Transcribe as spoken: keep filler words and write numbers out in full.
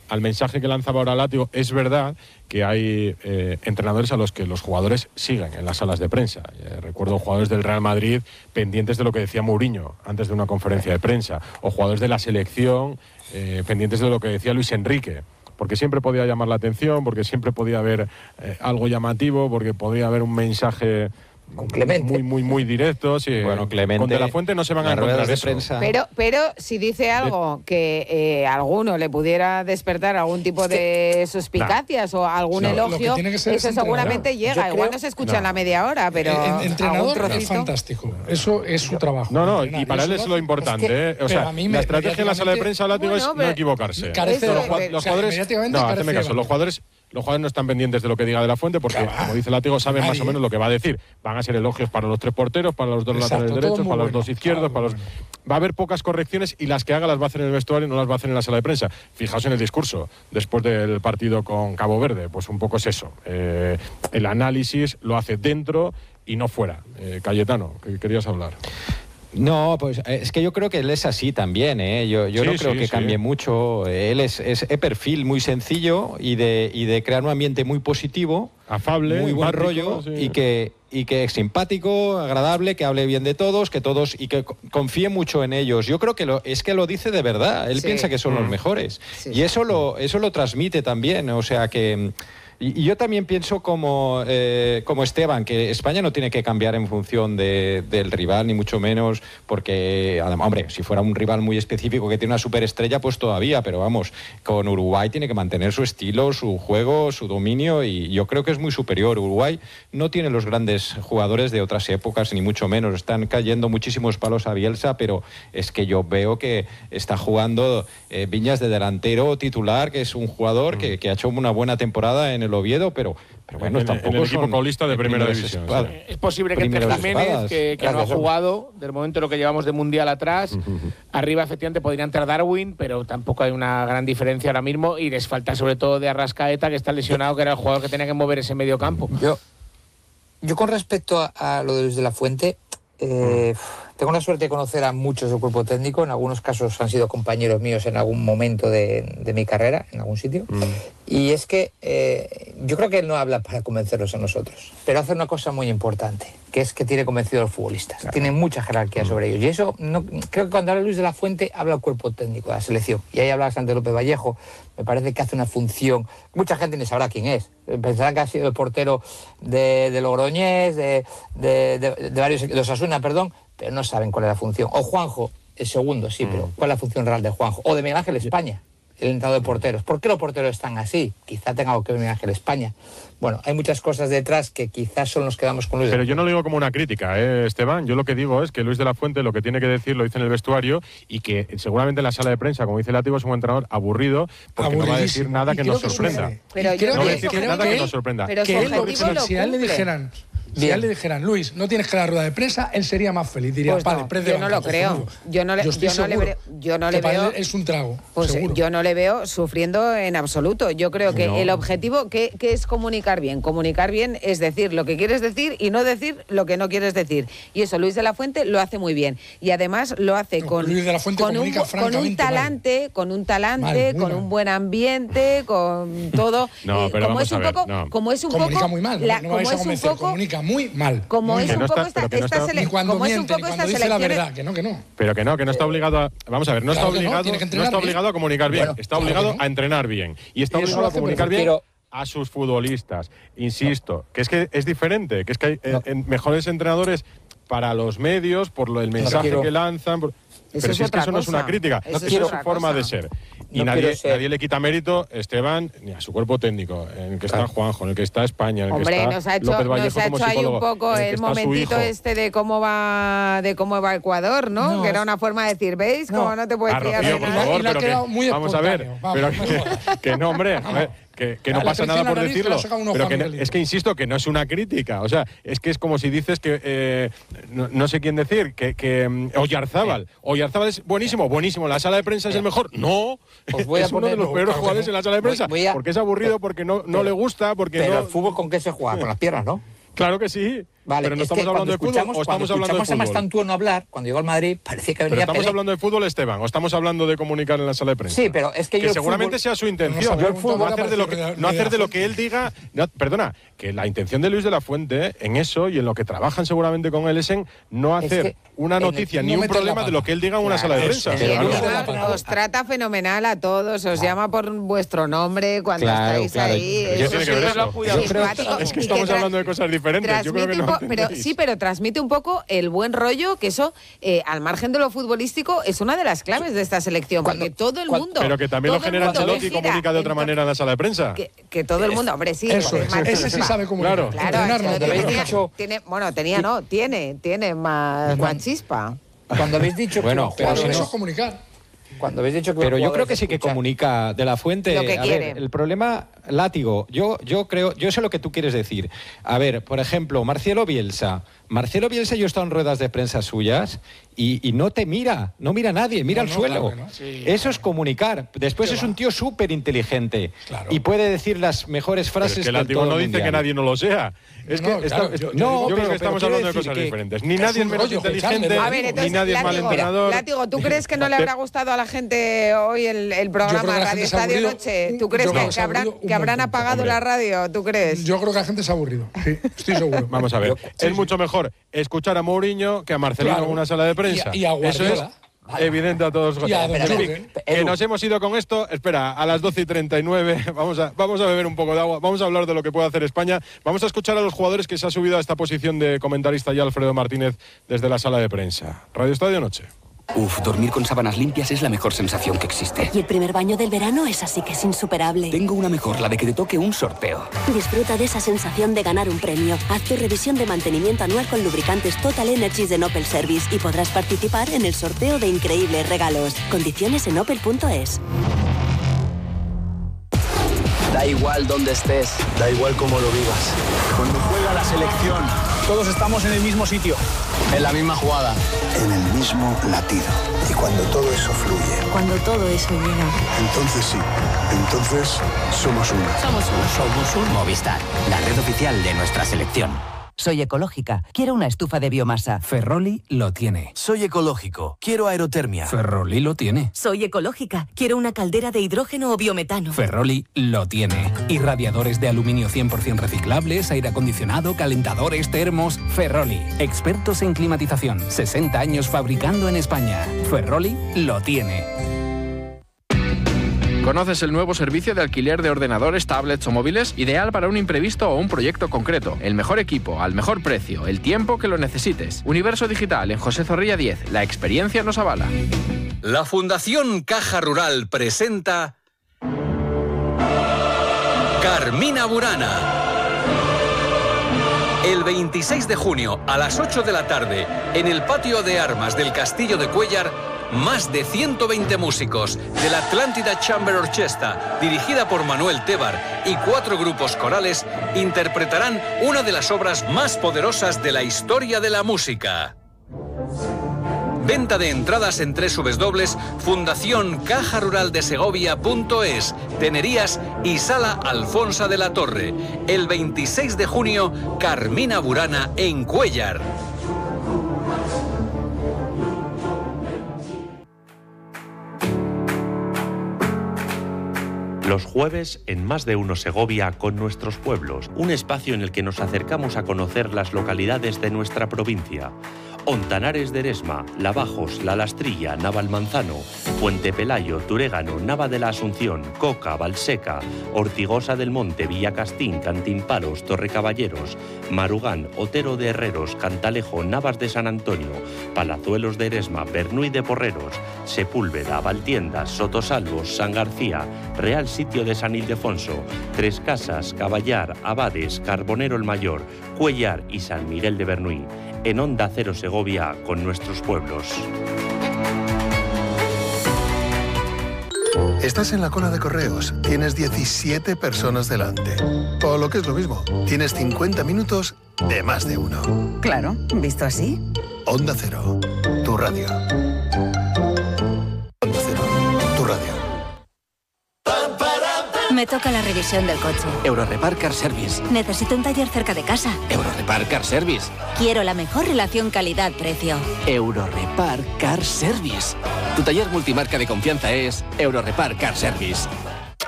al mensaje que lanzaba ahora Látigo, es verdad que hay eh, entrenadores a los que los jugadores siguen en las salas de prensa. Eh, recuerdo jugadores del Real Madrid pendientes de lo que decía Mourinho antes de una conferencia de prensa, o jugadores de la selección eh, pendientes de lo que decía Luis Enrique, porque siempre podía llamar la atención, porque siempre podía haber eh, algo llamativo, porque podía haber un mensaje con Clemente. Muy, muy, muy directo. Sí. Bueno, Clemente. Con De La Fuente no se van a encontrar de eso. prensa. Pero, pero si dice algo que eh, alguno le pudiera despertar algún tipo de suspicacias nah. o algún no, elogio, eso seguramente llega. Yo Igual creo, no se escucha no. en la media hora, pero el entrenador es fantástico. Eso es su trabajo. No, no, y para él es lo importante. Es que, ¿eh? O sea, la estrategia en la sala de prensa Látigo bueno, es no equivocarse. Carece los, los jugadores, no, hazme caso, los jugadores Los jugadores no están pendientes de lo que diga De La Fuente porque, claro, como dice Látigo, saben más o menos lo que va a decir. Van a ser elogios para los tres porteros, para los dos Exacto, laterales derechos, para los bueno, dos izquierdos. Para los... Bueno. Va a haber pocas correcciones y las que haga las va a hacer en el vestuario y no las va a hacer en la sala de prensa. Fijaos en el discurso después del partido con Cabo Verde. Pues un poco es eso. Eh, el análisis lo hace dentro y no fuera. Eh, Cayetano, que querías hablar. No, pues es que yo creo que él es así también, ¿eh? Yo, yo sí, no creo sí, que sí. cambie mucho. Él es, es de perfil muy sencillo y de, y de crear un ambiente muy positivo, afable, muy buen empático, rollo sí. y que y que es simpático, agradable, que hable bien de todos, que todos y que confíe mucho en ellos. Yo creo que lo, es que lo dice de verdad. Él sí. piensa que son mm. los mejores sí. y eso lo eso lo transmite también. O sea que Y, y yo también pienso como, eh, como Esteban, que España no tiene que cambiar en función de, del rival, ni mucho menos, porque, hombre, si fuera un rival muy específico que tiene una superestrella, pues todavía, pero vamos, con Uruguay tiene que mantener su estilo, su juego, su dominio, y yo creo que es muy superior. Uruguay no tiene los grandes jugadores de otras épocas, ni mucho menos. Están cayendo muchísimos palos a Bielsa, pero es que yo veo que está jugando eh, Viñas de delantero titular, que es un jugador mm. que, que ha hecho una buena temporada en el Oviedo, pero, pero bueno, en, tampoco en el equipo son paulista de primera división. Sí. Es posible que entre Jiménez, que, que no ha jugado, del momento de lo que llevamos de Mundial atrás, uh-huh. arriba efectivamente podría entrar Darwin, pero tampoco hay una gran diferencia ahora mismo y les falta sobre todo de Arrascaeta, que está lesionado, que era el jugador que tenía que mover ese medio campo. Yo, yo con respecto a, a lo de Luis de la Fuente, eh, uh-huh. tengo la suerte de conocer a muchos del cuerpo técnico, en algunos casos han sido compañeros míos en algún momento de, de mi carrera, en algún sitio, mm. y es que eh, yo creo que él no habla para convencerlos a nosotros, pero hace una cosa muy importante, que es que tiene convencido a los futbolistas, claro. tiene mucha jerarquía mm. sobre ellos, y eso, no, creo que cuando habla Luis de la Fuente, habla el cuerpo técnico de la selección, y ahí hablaba Santi López Vallejo, me parece que hace una función, mucha gente ni sabrá quién es, pensarán que ha sido el portero de, de Logroñés, de, de, de, de varios, de Osasuna, perdón, pero no saben cuál es la función. O Juanjo, el segundo, sí, mm. pero ¿cuál es la función real de Juanjo? O de Miguel Ángel España, el entrenador de porteros. ¿Por qué los porteros están así? Quizá tenga algo que ver Miguel Ángel España. Bueno, hay muchas cosas detrás que quizás son los que damos con Luis. Pero yo no lo digo como una crítica, ¿eh, Esteban? Yo lo que digo es que Luis de la Fuente lo que tiene que decir lo dice en el vestuario y que seguramente en la sala de prensa, como dice Látigo, es un entrenador aburrido porque no va a decir nada que nos sorprenda. Pero yo no va a decir nada que nos sorprenda. Pero que él, lo, si a él le dijeran... Si a él le dijeran, Luis, no tienes que dar rueda de prensa, él sería más feliz. Diría, pues vale, no, precio yo no lo creo. Yo no le, yo yo no le veo. Yo no le veo. Es un trago. Pues seguro. Yo no le veo sufriendo en absoluto. Yo creo que no. el objetivo, ¿qué, ¿qué es comunicar bien? Comunicar bien es decir lo que quieres decir y no decir lo que no quieres decir. Y eso Luis de la Fuente lo hace muy bien. Y además lo hace no, con, Luis de la Fuente con, un, con un talante, mal. con un talante, mal, con mal. un buen ambiente, con todo. No, pero como vamos es un a ver, poco, no. como es un comunica poco, muy mal. La, no como vais a es un poco, comunica muy mal. Como muy es un no poco está, esta, esta no selección. Cuando como miente, es un poco cuando esta dice la selección. verdad, que no, que no. Pero que no, que no está obligado a... Vamos a ver, no claro está obligado, no, no está obligado a comunicar bien. Bueno, está claro obligado no. a entrenar bien. Y está obligado a comunicar bien pero... a sus futbolistas. Insisto, que es que es diferente, que es que hay no. eh, mejores entrenadores para los medios, por lo, el mensaje quiero... que lanzan... Por... Pero si es que eso cosa. no es una crítica, eso, eso es su forma cosa. de ser. Y no nadie, nadie le quita mérito, Esteban, ni a su cuerpo técnico, en el que está Juanjo, en el que está España, en el Hombre, que está nos ha hecho, López Vallejo nos ha como hecho psicólogo, ahí un poco el, el momentito este de cómo va de cómo va Ecuador, ¿no? no que era una forma de decir, ¿veis? No. Como no te puedes fiar de nada. Favor, pero que, vamos a ver, vamos, pero que, que no, hombre, a ver, que, que no pasa nada por decirlo, pero que no, es que insisto que no es una crítica, o sea, es que es como si dices que, eh, no, no sé quién decir, que, que um, Oyarzábal, Oyarzábal es buenísimo, buenísimo, la sala de prensa es el mejor, no, Os voy a es uno poner, de los no, peores no, jugadores no, en la sala de prensa, voy a, porque es aburrido, porque no, no pero, le gusta, porque pero no... el fútbol ¿con qué se juega? Con las piernas, ¿no? Claro que sí. Vale, pero no es estamos que hablando de fútbol o estamos hablando de fútbol. A Mastantuono hablar, cuando llegó al Madrid, parecía que venía pero estamos Pelé. hablando de fútbol, Esteban, o estamos hablando de comunicar en la sala de prensa. Sí, pero es que, que yo seguramente fútbol, sea su intención. No, yo el fútbol no hacer de lo que, no hacer de lo que él diga. No, perdona, que la intención de Luis de la Fuente en eso y en lo que trabajan seguramente con él es en no hacer es una noticia el, ni no un problema de lo que él diga en una claro, sala de prensa. Claro. Os trata fenomenal a todos, os llama por vuestro nombre cuando claro, estáis claro. ahí. Eso eso sí es lo yo creo, es que estamos hablando de cosas diferentes. Yo creo que no pero sí, pero transmite un poco el buen rollo, que eso, eh, al margen de lo futbolístico, es una de las claves de esta selección, porque cuando, todo el mundo... Pero que también lo genera Ancelotti y comunica de otra manera en la sala de prensa. Que, que todo el mundo, hombre, sí. Eso, ese, ese sí sabe comunicar. Claro, claro tenía, tiene, bueno, tenía no, tiene, tiene más, más chispa. Cuando habéis dicho bueno, que pero eso es comunicar. Cuando habéis dicho que pero yo creo que sí que comunica de la Fuente. Lo que a quiere. ver, el problema, Látigo, yo, yo creo, yo sé lo que tú quieres decir. A ver, por ejemplo, Marcelo Bielsa. Marcelo Bielsa, yo he estado en ruedas de prensa suyas y, y no te mira, no mira a nadie, mira no, al no, suelo. Claro no. sí. Eso es comunicar. Después es un tío súper inteligente claro. y puede decir las mejores frases. Pero es que el Látigo no dice mundial. Que nadie no lo sea. Es que no, está, claro, yo, no, yo pero, creo que estamos hablando de cosas diferentes. Ni nadie es menos inteligente, ver, entonces, ni nadie es mal entrenador. Látigo, ¿tú crees que no le habrá gustado a la gente hoy el, el programa Radio Estadio Noche? ¿Tú crees que, que habrán, que habrán apagado la radio? ¿Tú crees? Yo creo que la gente se ha aburrido. Sí, estoy seguro. Vamos a ver. Es mucho mejor escuchar a Mourinho que a Marcelino en una sala de prensa. Y a Guardiola. Eso es evidente a todos. Ya, en fin, que nos hemos ido con esto. Espera, a las doce y treinta y nueve vamos a, vamos a beber un poco de agua, vamos a hablar de lo que puede hacer España. Vamos a escuchar a los jugadores que se ha subido a esta posición de comentarista ya Alfredo Martínez desde la sala de prensa. Radio Estadio Noche. Uf, dormir con sábanas limpias es la mejor sensación que existe. Y el primer baño del verano es así que es insuperable. Tengo una mejor, la de que te toque un sorteo. Disfruta de esa sensación de ganar un premio. Haz tu revisión de mantenimiento anual con lubricantes Total Energies de Opel Service y podrás participar en el sorteo de increíbles regalos. Condiciones en opel punto es. Da igual dónde estés, da igual cómo lo vivas. Cuando juega la selección, todos estamos en el mismo sitio, en la misma jugada, en el mismo latido. Y cuando todo eso fluye, cuando todo eso llega, entonces sí, entonces somos uno. Somos uno. Somos un Movistar, la red oficial de nuestra selección. Soy ecológica. Quiero una estufa de biomasa. Ferroli lo tiene. Soy ecológico. Quiero aerotermia. Ferroli lo tiene. Soy ecológica. Quiero una caldera de hidrógeno o biometano. Ferroli lo tiene. Irradiadores de aluminio cien por ciento reciclables, aire acondicionado, calentadores, termos. Ferroli. Expertos en climatización. sesenta años fabricando en España. Ferroli lo tiene. ¿Conoces el nuevo servicio de alquiler de ordenadores, tablets o móviles? Ideal para un imprevisto o un proyecto concreto. El mejor equipo, al mejor precio, el tiempo que lo necesites. Universo Digital en José Zorrilla diez. La experiencia nos avala. La Fundación Caja Rural presenta Carmina Burana. El veintiséis de junio a las ocho de la tarde, en el patio de armas del Castillo de Cuéllar, más de ciento veinte músicos de la Atlántida Chamber Orchestra, dirigida por Manuel Tebar, y cuatro grupos corales interpretarán una de las obras más poderosas de la historia de la música. Venta de entradas en doble u doble u doble u punto fundación caja rural de segovia punto es, Tenerías y Sala Alfonsa de la Torre. El veintiséis de junio, Carmina Burana en Cuéllar. Los jueves en Más de Uno Segovia con nuestros pueblos, un espacio en el que nos acercamos a conocer las localidades de nuestra provincia. Ontanares de Eresma, Lavajos, La Lastrilla, Navalmanzano, Puente Pelayo, Turégano, Nava de la Asunción, Coca, Valseca, Ortigosa del Monte, Villacastín, Cantimpalos, Torrecaballeros, Marugán, Otero de Herreros, Cantalejo, Navas de San Antonio, Palazuelos de Eresma, Bernuy de Porreros, Sepúlveda, Valtiendas, Sotosalvos, San García, Real Sitio de San Ildefonso, Tres Casas, Caballar, Abades, Carbonero el Mayor, Cuéllar y San Miguel de Bernuy. En Onda Cero Segovia con nuestros pueblos. Estás en la cola de correos, tienes diecisiete personas delante. O lo que es lo mismo, tienes cincuenta minutos de más de uno. Claro, visto así. Onda Cero, tu radio. Onda Cero, tu radio. Me toca la revisión del coche. Eurorepar Car Service. Necesito un taller cerca de casa. Eurorepar Car Service. Quiero la mejor relación calidad-precio. Eurorepar Car Service. Tu taller multimarca de confianza es Eurorepar Car Service.